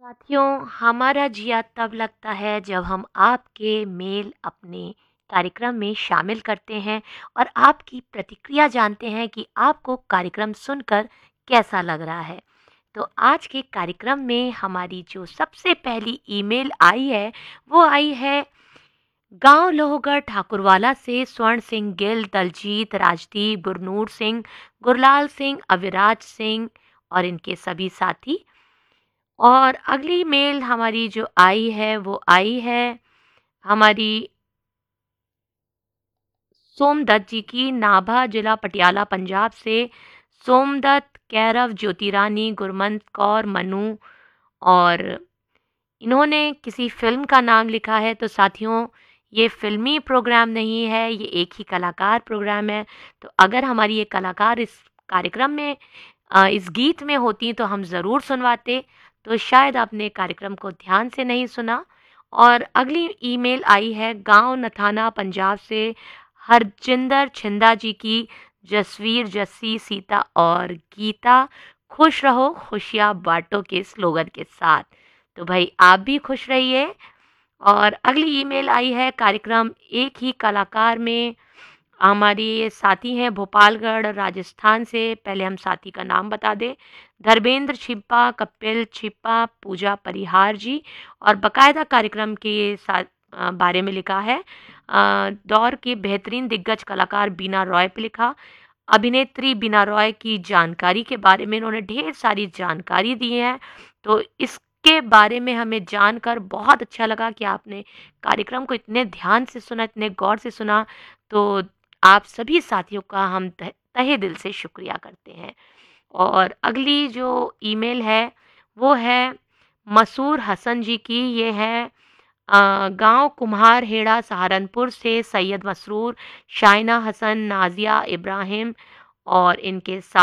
साथियों, हमारा जिया तब लगता है जब हम आपके मेल अपने कार्यक्रम में शामिल करते हैं और आपकी प्रतिक्रिया जानते हैं कि आपको कार्यक्रम सुनकर कैसा लग रहा है। तो आज के कार्यक्रम में हमारी जो सबसे पहली ईमेल आई है, वो आई है गांव लोहगढ़ ठाकुरवाला से स्वर्ण सिंह गिल, दलजीत, राजदीप, गुरनूर सिंह, गुरलाल सिंह, अविराज सिंह और इनके सभी साथी। और अगली मेल हमारी जो आई है वो आई है हमारी सोमदत्त जी की, नाभा जिला पटियाला पंजाब से। सोमदत्त, कैरव, ज्योतिरानी, गुरमंत कौर, मनु और इन्होंने किसी फिल्म का नाम लिखा है। तो साथियों, ये फिल्मी प्रोग्राम नहीं है, ये एक ही कलाकार प्रोग्राम है। तो अगर हमारी ये कलाकार इस कार्यक्रम में इस गीत में होती तो हम ज़रूर सुनवाते। तो शायद आपने कार्यक्रम को ध्यान से नहीं सुना। और अगली ईमेल आई है गांव नथाना पंजाब से हरजिंदर छिंदा जी की। जसवीर, जस्सी, सीता और गीता, खुश रहो खुशियाँ बांटो के स्लोगन के साथ। तो भाई आप भी खुश रहिए। और अगली ईमेल आई है कार्यक्रम एक ही कलाकार में। हमारी साथी हैं भोपालगढ़ राजस्थान से। पहले हम साथी का नाम बता दें, धर्मेंद्र छिप्पा, कपिल छिप्पा, पूजा परिहार जी। और बकायदा कार्यक्रम के साथ बारे में लिखा है दौर के बेहतरीन दिग्गज कलाकार बीना रॉय पे लिखा। अभिनेत्री बीना रॉय की जानकारी के बारे में इन्होंने ढेर सारी जानकारी दी है। तो इसके बारे में हमें जानकर बहुत अच्छा लगा कि आपने कार्यक्रम को इतने ध्यान से सुना, इतने गौर से सुना। तो आप सभी साथियों का हम तहे दिल से शुक्रिया करते हैं। और अगली जो ईमेल है वो है मसूर हसन जी की। ये है गांव कुम्हार हेड़ा सहारनपुर से सैयद मसरूर, शाइना हसन, नाजिया इब्राहिम और इनके साथ